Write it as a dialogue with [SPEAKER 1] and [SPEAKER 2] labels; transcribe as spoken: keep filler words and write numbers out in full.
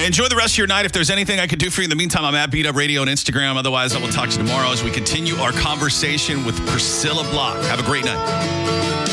[SPEAKER 1] enjoy the rest of your night. If there's anything I could do for you in the meantime, I'm at Beat Up Radio on Instagram. Otherwise, I will talk to you tomorrow as we continue our conversation with Priscilla Block. Have a great night.